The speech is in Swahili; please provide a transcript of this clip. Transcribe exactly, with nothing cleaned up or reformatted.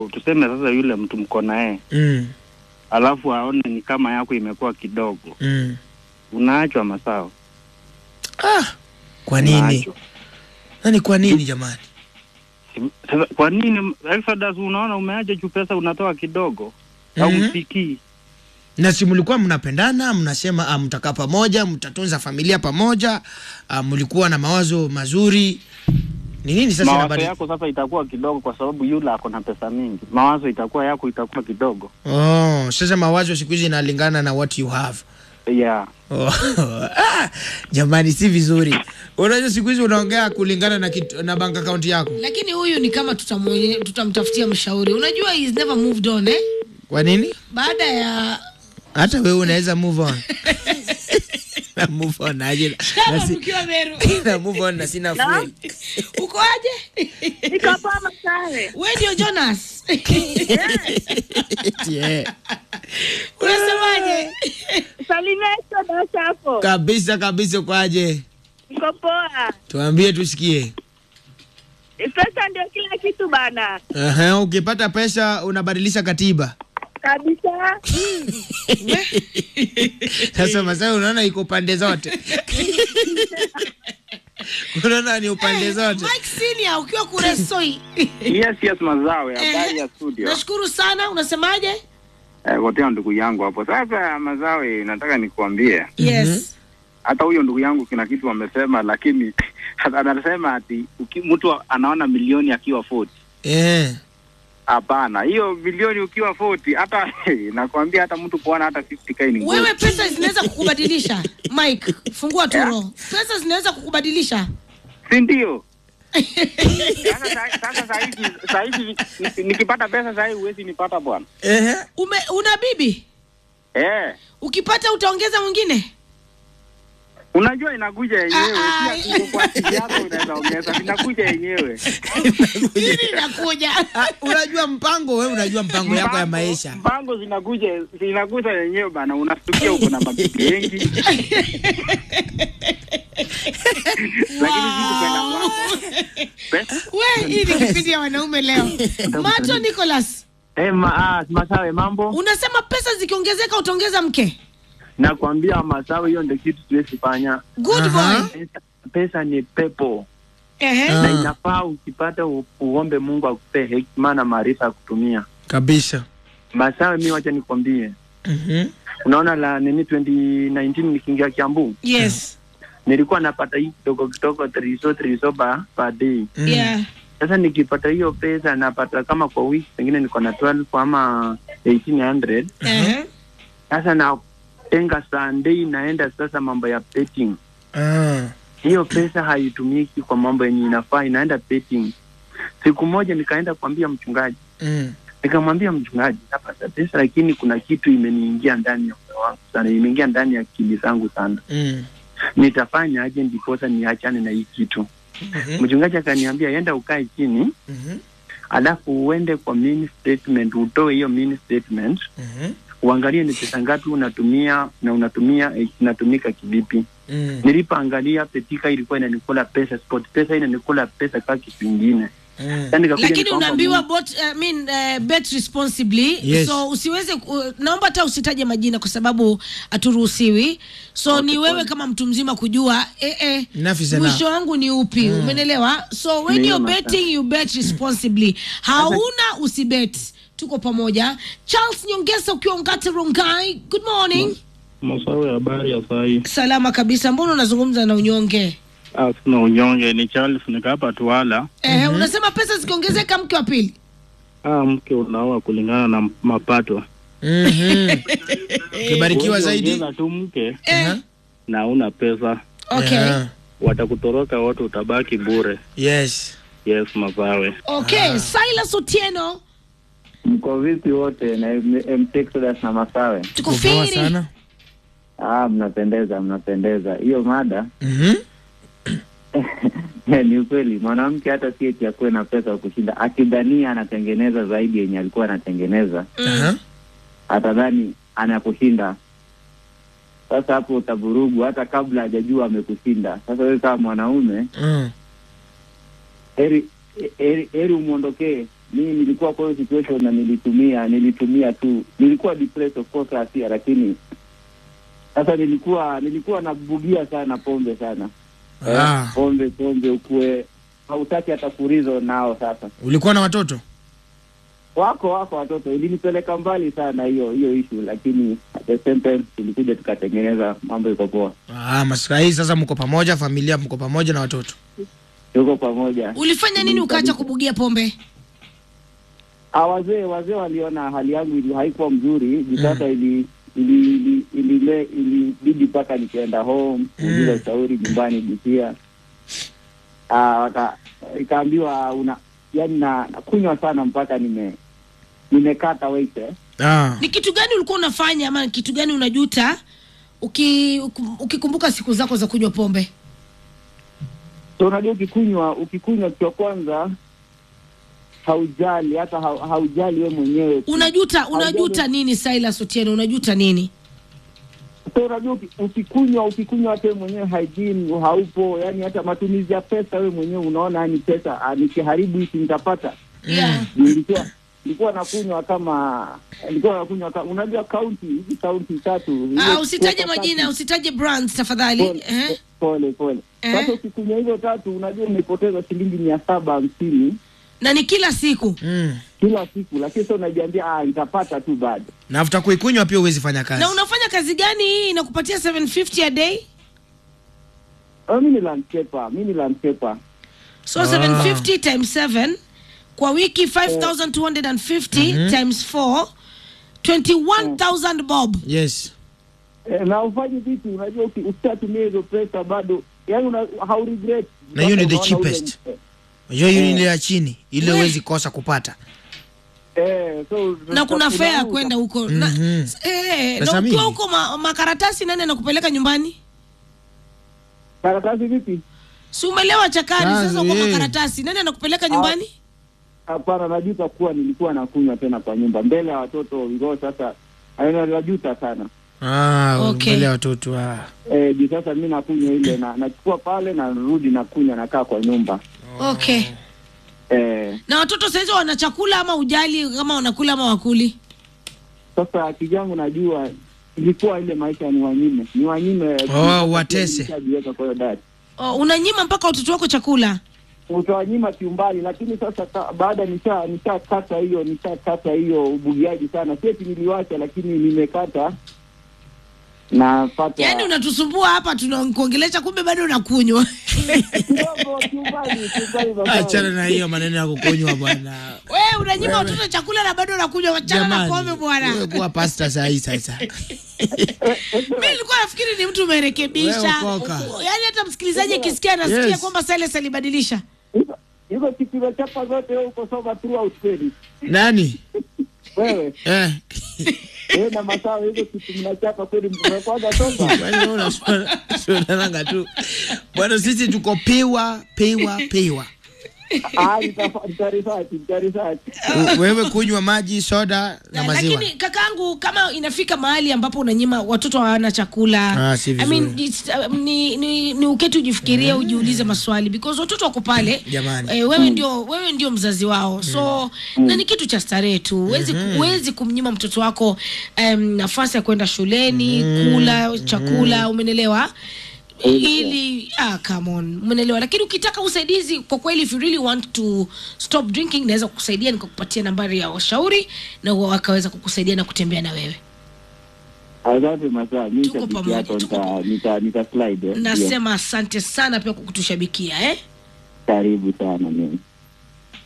tuseme sasa yule mtu mko naye. Mm. Alafu aone ni kama yako imekuwa kidogo. Mm. Unaachwa Masao. Ah, kwa nini? Nani kwa nini jamani? Sasa kwa nini Exodus unaona umeacha juu pesa unatoa kidogo? Mm-hmm. Au msikii? Na si mlikuwa mnapendana, mnasema ah, mtakaa pamoja, mtatunza familia pamoja, ah, mlikuwa na mawazo mazuri. Ni nini sasa mawazo inabadilika? Yako sasa itakuwa kidogo kwa sababu yule ako na pesa mingi. Mawazo itakuwa yako itakuwa kidogo. Oh, sasa mawazo siku hizi inalingana na what you have. Yeah. Oh, ah, jamani si vizuri. Unajua siku hizi unaongea kulingana na kitu, na bank account yako. Lakini huyu ni kama tutamuone tutamtafutia mshauri. Unajua he is never moved on eh? Kwa nini? Baada ya hata wewe unaweza move on. Na move on aje. Na si na move on na sina fuel. Uko aje? Niko hapa Masawe. Wewe ndio Jonas. Yeah. Unasemaje? Salimesha basi hapo. Kabisa kabisa kwa aje? Niko poa. Tuambie tusikie. Pesa ndio kila kitu bana. Aha, uh-huh, ukipata pesa unabadilisha katiba. Kabisa. Sasa Masao unaona iko pande zote. Unaona ni upande zote. Mike Senior ukiwa Kuresoi. Yes, yes Mazawe, habari ya studio. Nashukuru sana, unasemaje? Eh, wote ndugu yangu hapo. Sasa Mazawe nataka nikuambie. Yes. Mm-hmm. Hata huyo ndugu yangu kina kitu amesema lakini anasema ati mtu anaona milioni akiwa arobaini. Eh. Hapana, hiyo milioni ukiwa arobaini hata nakwambia hata mtu kuona hata hamsini k ni. Wewe pesa zinaweza kukubadilisha. Mike, fungua turo. Pesa zinaweza kukubadilisha. Si ndio? Sasa sasa sasa hivi sasa hivi nikipata pesa sasa hivi huwezi nipata bwana. Eh. Ume una bibi? Eh. Ukipata utaongeza mwingine? Unajua inakuja yenyewe, pia kwa akili yako unaweza ongeza, inakuja yenyewe. Nini inakuja? Unajua mpango, wewe unajua mpango yako ya maisha. Mpango zinakuja, zinakuja yenyewe bana, unastukia uko na mabibi wengi. Lakini kitu kwenda kwako. Wewe hii ni kipindi ya wanaume leo. Macho Nicholas. Eh, ma, Masawe mambo? Unasema pesa zikiongezeka utaongeza mke? Nakwambia Masawe hiyo ndio kitu tuwezi fanya. Good boy. Pesa, pesa ni pepo. Ehe. Na inafaa ukipata uombe Mungu akupe hekima na maarifa ya kutumia. Kabisa. Masawe mimi wacha nikwambie. Mhm. Unaona la nini twenty nineteen nikiingia Kiambu? Yes. Nilikuwa napata hii kidogo kidogo three so three so per, per day. Mm. Yeah. Sasa nikipata hiyo pesa napata kama kwa wiki pengine niko na twelve ama eighteen hundred. Ehe. Sasa na tenga Sunday naenda sasa mambo ya betting. Ah. Hiyo pesa haitumiki kwa mambo yenye inafaa, inaenda betting. Siku moja nikaenda kuambia mchungaji. Mm. Nikamwambia mchungaji, napata pesa lakini kuna kitu imeniingia ndani ya moyo wangu sana, imeingia ndani ya akili zangu sana. Mm. Nitafanya aje ndiposa niachane na hii kitu? Mm-hmm. Mchungaji akaniambia enda ukae chini. Mhm. Alafu uende kwa mini statement, utoe hiyo mini statement. Mhm. Uangalie ni pesa ngapi unatumia na unatumia inatumika kivipi. Mm. Nilipoangalia Petika ilikuwa inanikula pesa, Sport Pesa inanikula pesa kama kitu kingine. Mm. Lakini unaambiwa bot I mean uh, bet responsibly. Yes. So usiweze uh, naomba hata usitaje majina kwa sababu haturuhusiwi. So okay, ni wewe fine. Kama mtu mzima kujua eh eh mwisho wangu ni upi. Mm. Umeelewa? So when you're betting you bet responsibly. Hauna usibet. Tuko pamoja. Charles Nyongesa ukiwa Ngate Rongai. Good morning. Masawe, habari ya sai? Salama kabisa. Mbona unazungumza na unyonge? Ah, sina unyonge, ni Charles nika hapa Tuala. Eh, mm-hmm. Unasema pesa zikiongezeka mke wa pili? Ah, mke unaoa kulingana na mapato. Mhm. Kibarikiwa zaidi. Ongeza tu mke. Eh. Na una pesa. Okay. Yeah. Watakutoroka wote, utabaki bure. Yes. Yes, Masawe. Okay, ah. Silas Otieno. Mko vipi wote na M-Texas na Masawe? Tuko fiti sana. Ah, mnapendeza, mnapendeza. Hiyo mada. Mhm. Ni ukweli, mwanamke hata si eti akuwe na pesa kushinda, akidhania anatengeneza zaidi yenye alikuwa anatengeneza. Mhm. Atadhani anakushinda. Sasa hapo utaburugu hata kabla hajajua amekushinda. Sasa wewe kama mwanaume, mm. eri eri, eri umuondokee mimi nilikuwa kwa hiyo situation na nilitumia nilitumia tu, nilikuwa depressed of course last year, lakini sasa nilikuwa nilikuwa nabugia sana pombe sana. Ah. Eh, pombe pombe ukue hautaki hata kurizo nao sasa. Ulikuwa na watoto? Wako wako watoto, ilinipeleka mbali sana hiyo hiyo issue, lakini at the same time tulikuja tukatengeneza mambo iko poa. Ah, maslahi sasa mko pamoja, familia mko pamoja na watoto. Tuko pamoja. Ulifanya nini ukaacha kubugia pombe? Ah, wazee wazee waliona hali yangu ili haikuwa mzuri, sasa mm. ili ili ili ili ilibidi paka nikaenda home, kuuliza ushauri nyumbani bisia. Ah, waka ikaambiwa una yani na kunywa sana mpaka nime nimekata weight. Eh. Ah. Ni kitu gani ulikuwa unafanya ama kitu gani unajuta uki ukikumbuka siku zako za kunywa pombe? So unajua ukikunywa ukikunywa kwa kwanza haujali hata ha, haujali wewe mwenyewe. Unajuta unajuta nini Silas Otieno, unajuta nini? So unajua ukikunywa ukikunywa hata mwenyewe hygiene haupo, yani hata matumizi ya pesa wewe mwenyewe unaona ni pesa nikiharibu hiki nitapata. Yeah. Nilikuwa nilikuwa nakunywa kama nilikuwa nakunywa kama unajua county hizi county tatu. Ah, usitaje majina, usitaje brands tafadhali. Pole, eh. Pole pole. Eh. Sasa ukikunywa hizo tatu unajua umepoteza shilingi mia saba hamsini. Na ni kila siku. Mm. Kila siku, lakini sasa unajiambia ah nitapata tu bado. Na after kuikunywa pia huwezi fanya kazi. Na unafanya kazi gani hii inakupatia seven fifty a day? Oh, mimi ni landscaper, mimi ni landscaper. So ah. seven fifty times seven kwa wiki five thousand two hundred fifty mm-hmm. times four twenty-one thousand bob. Yes. Eh, na ufanye vitu unajua usitumie hizo pesa bado. Yaani una how regret. Na hiyo ni the cheapest. Hiyo hiyo ile ya chini, ile huwezi kosa kupata. Eh, so na kuna fare kwenda huko. Mm-hmm. Eh, na ukiwa huko ma, makaratasi nani anakupeleka nyumbani? Karatasi vipi? Si umelewa chakari sasa uko makaratasi, nani anakupeleka nyumbani? Hapana, najuta kuwa nilikuwa nakunywa tena kwa nyumba mbele ya watoto ngoo sasa. Aina najuta sana. Ah, okay. Mbele ya watoto ah. Eh, bi sasa mimi nakunywa ile na nachukua pale na narudi na kunywa nakaa kwa nyumba. Okay. Eh. Na watoto sasa wana chakula ama ujali kama wanakula ama wakuli? Sasa kijangu najua ilikuwa ile maisha ni wanyime. Ni wanyime. Oh, watese. Oh, unanyima mpaka watoto wako chakula? Utawanyima kiumbali, lakini sasa ta, baada nisha nishakata hiyo nishakata hiyo ubugiaji sana. Sisi niliwacha lakini nimekata na pata. Yaani unatusumbua hapa tunakuongelesha kumbe bado unakunywa. Kidogo kiumbali, kiumbali baba. Achana na hiyo maneno ya kukunywa bwana. Wewe unanyima watoto chakula na bado unakunywa, achana na pombe bwana. Wewe kuwa pasta saa hii sasa. Mimi nilikuwa nafikiri ni mtu umerekebisha. Yaani hata msikilizaji akisikia anasikia yes. kwamba Silas alibadilisha. Hizo kitu chapa zote uko soma throughout kweli. Nani? Wewe. Eh. Eh, na masao hizo kitu mnachapa kweli mnakwaga soma. Wewe unaona sio tu. Bwana sisi tuko pewa, pewa, pewa. Ah, nitaresearch, nitaresearch. Wewe kunywa maji, soda na maziwa. Lakini kakangu kama inafika mahali ambapo unanyima watoto hawana chakula. Ah, si I mean uh, ni ni, ni uketi ujifikirie, mm. ujiulize maswali because watoto wako pale. Eh, wewe ndio wewe ndio mzazi wao. So mm. na ni kitu cha starehe tu. Huwezi mm-hmm. huwezi kumnyima mtoto wako um, nafasi ya kwenda shuleni, mm. kula chakula, mm. umenelewa? Ili ah come on umeelewa, lakini ukitaka usaidizi kwa kweli, if you really want to stop drinking, naweza kukusaidia nikakupatia nambari ya washauri na wakaweza kukusaidia na kutembea na wewe. Asante masaa, mimi nita nita nita slide. Nasema asante sana pia kwa kutushabikia eh. Karibu sana mimi.